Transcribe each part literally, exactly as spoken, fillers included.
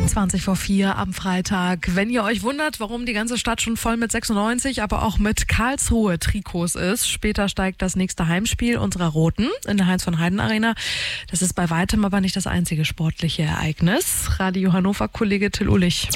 zwanzig vor vier am Freitag. Wenn ihr euch wundert, warum die ganze Stadt schon voll mit sechsundneunzig, aber auch mit Karlsruhe-Trikots ist, später steigt das nächste Heimspiel unserer Roten in der Heinz-von-Heiden-Arena. Das ist bei weitem aber nicht das einzige sportliche Ereignis. Radio Hannover-Kollege Till Ullich.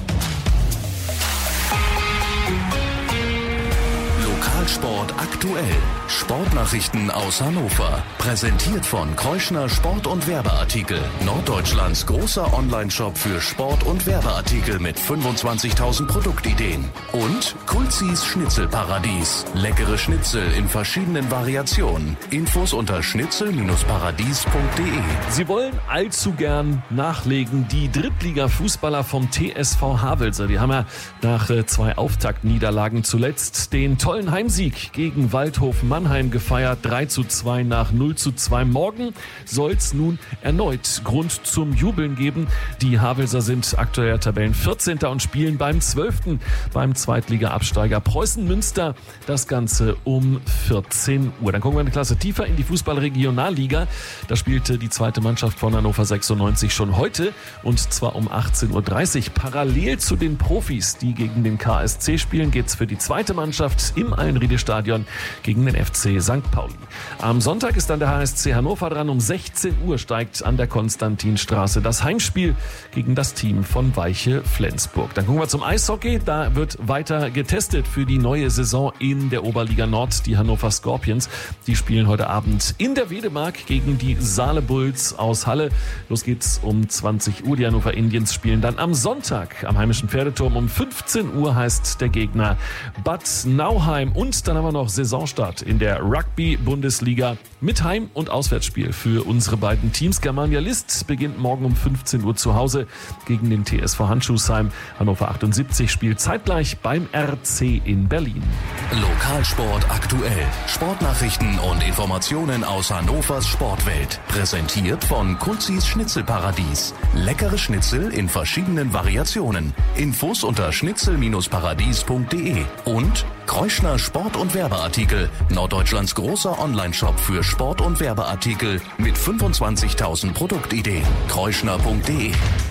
Lokalsport aktuell. Sportnachrichten aus Hannover. Präsentiert von Kreuschner Sport- und Werbeartikel. Norddeutschlands großer Online-Shop für Sport- und Werbeartikel mit fünfundzwanzigtausend Produktideen. Und Kulzis Schnitzelparadies. Leckere Schnitzel in verschiedenen Variationen. Infos unter schnitzel paradies punkt de. Sie wollen allzu gern nachlegen. Die Drittliga-Fußballer vom T S V Havelse, die haben ja nach äh, zwei Auftaktniederlagen zuletzt den tollen Heimsieg gegen Waldhof Mannheim gefeiert. drei zu zwei nach null zu zwei. Morgen soll es nun erneut Grund zum Jubeln geben. Die Havelser sind aktuell Tabellenvierzehnter und spielen beim zwölften beim Zweitliga-Absteiger Preußen Münster. Das Ganze um vierzehn Uhr. Dann gucken wir eine Klasse tiefer in die Fußball-Regionalliga. Da spielte die zweite Mannschaft von Hannover sechsundneunzig schon heute und zwar um achtzehn Uhr dreißig. Parallel zu den Profis, die gegen den K S C spielen, geht's für die zweite Mannschaft im Allenriede-Stadion gegen den F C Sankt Pauli. Am Sonntag ist dann der H S C Hannover dran. Um sechzehn Uhr steigt an der Konstantinstraße das Heimspiel gegen das Team von Weiche Flensburg. Dann gucken wir zum Eishockey. Da wird weiter getestet für die neue Saison in der Oberliga Nord. Die Hannover Scorpions, die spielen heute Abend in der Wedemark gegen die Saale Bulls aus Halle. Los geht's um zwanzig Uhr. Die Hannover Indians spielen dann am Sonntag am heimischen Pferdeturm. Um fünfzehn Uhr heißt der Gegner Bad Nauheim. Und dann haben wir noch Saisonstart in der Rugby-Bundesliga mit Heim- und Auswärtsspiel für unsere beiden Teams. Germania List beginnt morgen um fünfzehn Uhr zu Hause gegen den T S V Handschuhsheim. Hannover achtundsiebzig spielt zeitgleich beim R C in Berlin. Lokalsport aktuell. Sportnachrichten und Informationen aus Hannovers Sportwelt. Präsentiert von Kulzis Schnitzelparadies. Leckere Schnitzel in verschiedenen Variationen. Infos unter schnitzel paradies punkt de. Und Kreuschner Sport- und Werbeartikel. Norddeutschlands großer Online-Shop für Sport- und Werbeartikel mit fünfundzwanzigtausend Produktideen. kreuschner punkt de.